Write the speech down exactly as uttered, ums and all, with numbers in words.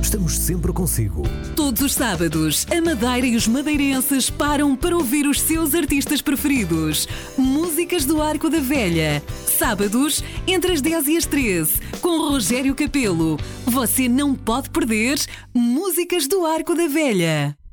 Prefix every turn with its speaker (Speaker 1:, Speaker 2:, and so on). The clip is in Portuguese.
Speaker 1: Estamos sempre consigo.
Speaker 2: Todos os sábados, a Madeira e os madeirenses param para ouvir os seus artistas preferidos. Músicas do Arco da Velha. Sábados, entre as dez e as treze, com Rogério Capelo. Você não pode perder Músicas do Arco da Velha.